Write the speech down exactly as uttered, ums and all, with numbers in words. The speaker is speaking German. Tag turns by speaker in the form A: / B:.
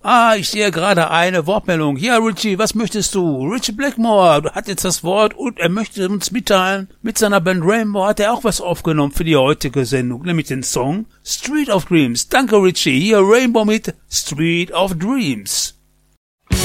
A: Ah, ich sehe gerade eine Wortmeldung. Ja, Richie, was möchtest du? Richie Blackmore hat jetzt das Wort und er möchte uns mitteilen, mit seiner Band Rainbow hat er auch was aufgenommen für die heutige Sendung, nämlich den Song Street of Dreams. Danke, Richie. Hier Rainbow mit Street of Dreams.